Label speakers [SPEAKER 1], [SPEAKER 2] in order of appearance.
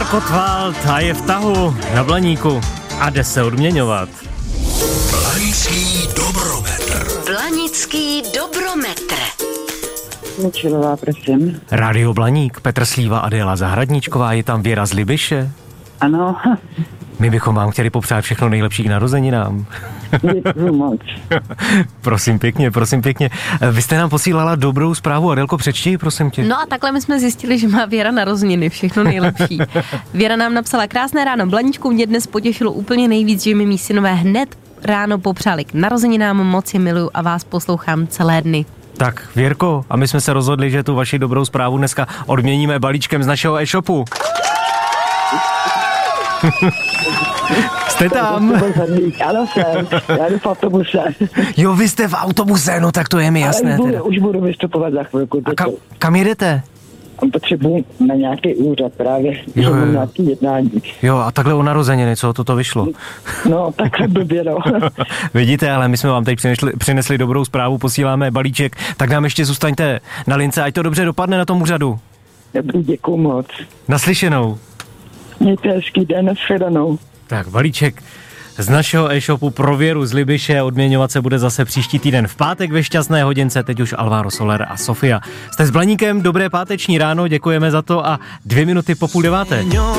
[SPEAKER 1] Gottwald a je v tahu na Blaníku a jde se odměňovat.
[SPEAKER 2] Blanický dobrometr.
[SPEAKER 3] Blanický dobrometr.
[SPEAKER 4] Mičilová, prosím.
[SPEAKER 1] Rádio Blaník, Petr Slíva, Adéla Zahradníčková, je tam Věra z Libiše.
[SPEAKER 4] Ano.
[SPEAKER 1] My bychom vám chtěli popřát všechno nejlepší k narozeninám.
[SPEAKER 4] Děkuju moc.
[SPEAKER 1] Prosím pěkně, prosím pěkně. Vy jste nám posílala dobrou zprávu, Adélko, přečti, prosím tě.
[SPEAKER 5] No a takhle my jsme zjistili, že má Věra narozeniny, všechno nejlepší. Věra nám napsala: krásné ráno, Blaníčku, mě dnes potěšilo úplně nejvíc, že mi mý synové hned ráno popřáli k narozeninám, moc je miluju a vás poslouchám celé dny.
[SPEAKER 1] Tak, Věrko, a my jsme se rozhodli, že tu vaši dobrou zprávu dneska odměníme balíčkem z našeho e-shopu. Jste tam?
[SPEAKER 4] Ano, jsem. Já jdu v autobuse.
[SPEAKER 1] Jo, vy jste v autobuse, no tak to je mi jasné.
[SPEAKER 4] Už budu vystupovat za chvilku.
[SPEAKER 1] A kam jedete?
[SPEAKER 4] Potřebuji na nějaký úřad právě, že mám nějaký jednání.
[SPEAKER 1] Jo, a takhle o narozeniny, co toto vyšlo?
[SPEAKER 4] No, takhle blbě, no.
[SPEAKER 1] Vidíte, ale my jsme vám teď přinesli dobrou zprávu, posíláme balíček, tak nám ještě zůstaňte na lince, ať to dobře dopadne na tom úřadu.
[SPEAKER 4] Dobrý, děkuju moc.
[SPEAKER 1] Naslyšenou.
[SPEAKER 4] Mějte hezký den, nashledanou.
[SPEAKER 1] Tak, balíček z našeho e-shopu pro Věru z Libiše, odměňovat se bude zase příští týden v pátek ve šťastné hodince, teď už Alvaro Soler a Sofia. Jste s Blaníkem, dobré páteční ráno, děkujeme za to a 2 minuty po 8:30.